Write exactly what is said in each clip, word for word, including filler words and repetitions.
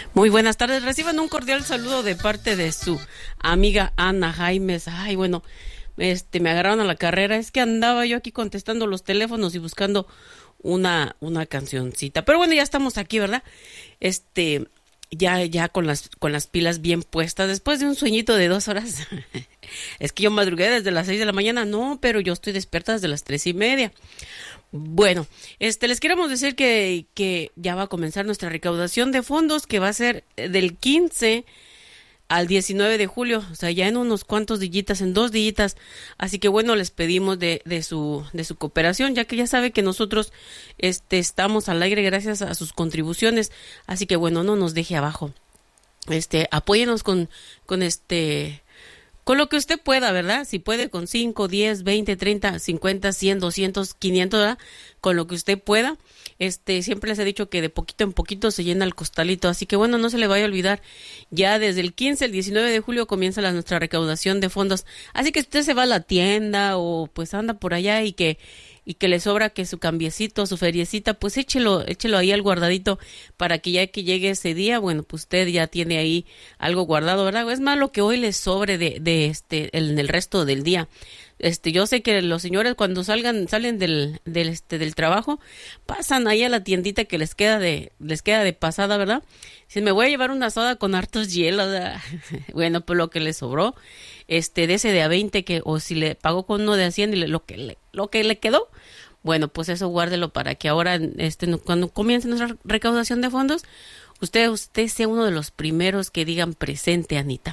Muy buenas tardes, reciban un cordial saludo de parte de su amiga Ana Jaimes. Ay, bueno, este, me agarraron a la carrera, es que andaba yo aquí contestando los teléfonos y buscando una, una cancioncita. Pero bueno, ya estamos aquí, ¿verdad? Este, ya, ya con las, con las pilas bien puestas, después de un sueñito de dos horas. Es que yo madrugué desde las seis de la mañana, no, pero yo estoy despierta desde las tres y media. Bueno, este, les queremos decir que, que ya va a comenzar nuestra recaudación de fondos, que va a ser del quince al diecinueve de julio, o sea, ya en unos cuantos dillitas, en dos dillitas. Así que bueno, les pedimos de, de su, de su cooperación, ya que ya sabe que nosotros, este, estamos al aire gracias a sus contribuciones. Así que bueno, no nos deje abajo. Este, apóyenos con, con este, con lo que usted pueda, ¿verdad? Si puede con cinco, diez, veinte, treinta, cincuenta, cien, doscientos, quinientos, ¿verdad? Con lo que usted pueda. Este, siempre les he dicho que de poquito en poquito se llena el costalito. Así que bueno, no se le vaya a olvidar. Ya desde el quince al diecinueve de julio comienza la, nuestra recaudación de fondos. Así que si usted se va a la tienda o pues anda por allá y que y que le sobra que su cambiecito, su feriecita, pues échelo, échelo ahí al guardadito para que ya que llegue ese día, bueno, pues usted ya tiene ahí algo guardado, ¿verdad? Es más lo que hoy le sobre de, de este, el, en el resto del día. Este, yo sé que los señores cuando salgan, salen del, del, este, del trabajo, pasan ahí a la tiendita que les queda de, les queda de pasada, ¿verdad? Si me voy a llevar una soda con hartos hielos, ¿verdad? Bueno, pues lo que le sobró, este, de ese de a veinte que, o si le pagó con uno de a cien y le, lo que le, lo que le quedó, bueno, pues eso guárdelo para que ahora, este, cuando comience nuestra recaudación de fondos, usted, usted sea uno de los primeros que digan presente, Anita.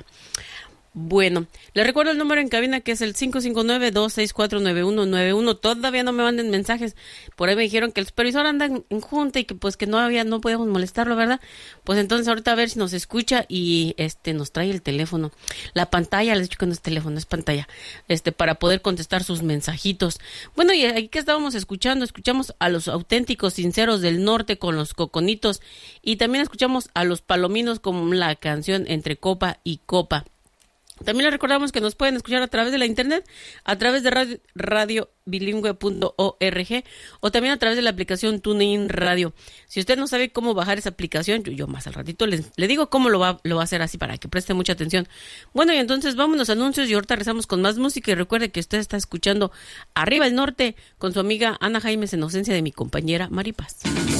Bueno, les recuerdo el número en cabina que es el cinco cinco nueve, dos seis cuatro, nueve uno nueve uno. Todavía no me manden mensajes. Por ahí me dijeron que el supervisor anda en, en junta y que pues que no había, no podíamos molestarlo, ¿verdad? Pues entonces ahorita a ver si nos escucha y este nos trae el teléfono. La pantalla, les he dicho que no es teléfono, es pantalla. Este, para poder contestar sus mensajitos. Bueno, y aquí que estábamos escuchando, escuchamos a los auténticos sinceros del norte con los coconitos. Y también escuchamos a los palominos con la canción Entre Copa y Copa. También les recordamos que nos pueden escuchar a través de la internet, a través de radio, radiobilingüe punto org o también a través de la aplicación TuneIn Radio. Si usted no sabe cómo bajar esa aplicación, yo, yo más al ratito les, le digo cómo lo va, lo va a hacer así para que preste mucha atención. Bueno, y entonces vámonos a anuncios y ahorita regresamos con más música. Y recuerde que usted está escuchando Arriba el Norte con su amiga Ana Jaimes en ausencia de mi compañera Maripaz.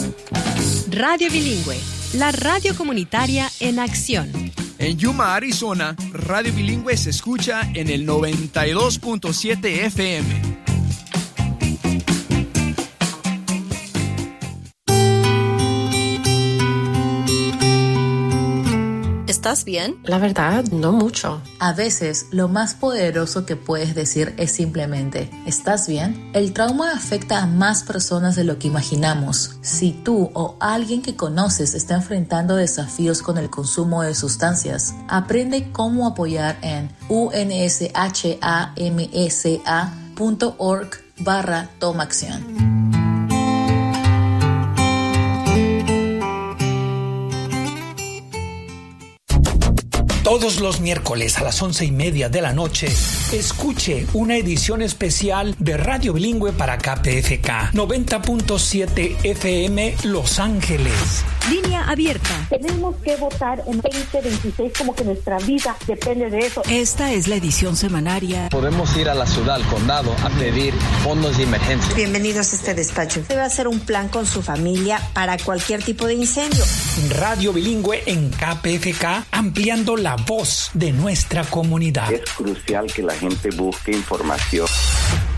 Radio Bilingüe, la radio comunitaria en acción. En Yuma, Arizona, Radio Bilingüe se escucha en el noventa y dos punto siete F M. ¿Estás bien? La verdad, no mucho. A veces, lo más poderoso que puedes decir es simplemente, ¿estás bien? El trauma afecta a más personas de lo que imaginamos. Si tú o alguien que conoces está enfrentando desafíos con el consumo de sustancias, aprende cómo apoyar en unshamsa.org barra toma acción. Todos los miércoles a las once y media de la noche, escuche una edición especial de Radio Bilingüe para K P F K noventa punto siete F M Los Ángeles. Línea abierta. Tenemos que votar en veinte veintiséis como que nuestra vida depende de eso. Esta es la edición semanaria. Podemos ir a la ciudad, al condado, a pedir fondos de emergencia. Bienvenidos a este despacho. Debe hacer un plan con su familia para cualquier tipo de incendio. Radio Bilingüe en K P F K, ampliando la voz de nuestra comunidad. Es crucial que la gente busque información.